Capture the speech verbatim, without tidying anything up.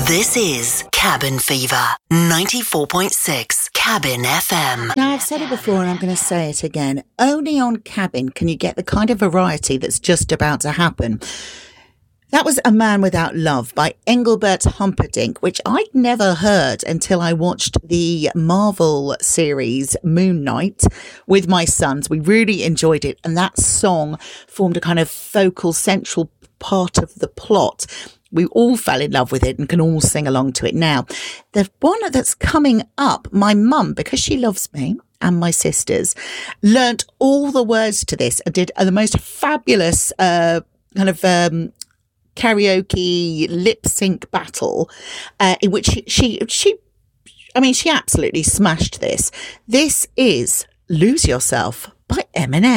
This is Cabin Fever, ninety-four point six Cabin F M. Now, I've said it before and I'm going to say it again. Only on Cabin can you get the kind of variety that's just about to happen. That was A Man Without Love by Engelbert Humperdinck, which I'd never heard until I watched the Marvel series Moon Knight with my sons. We really enjoyed it, and that song formed a kind of focal central part of the plot. We all fell in love with it and can all sing along to it now. The one that's coming up, my mum, because she loves me and my sisters, learnt all the words to this and did the most fabulous uh, kind of um, karaoke lip sync battle uh, in which she, she, she, I mean, she absolutely smashed this. This is Lose Yourself by Eminem.